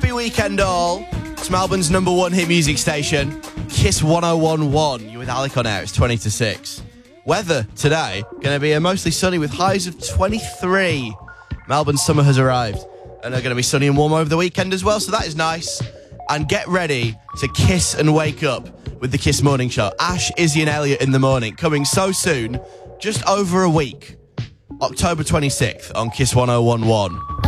Happy weekend, all. It's Melbourne's number one hit music station, Kiss 101.1. You're with Alec on air. It's 20 to 6. Weather today, going to be mostly sunny with highs of 23. Melbourne's summer has arrived, and they're going to be sunny and warm over the weekend as well, so that is nice. And get ready to kiss and wake up with the Kiss Morning Show. Ash, Izzy and Elliot in the morning, coming so soon, just over a week. October 26th on Kiss 101.1.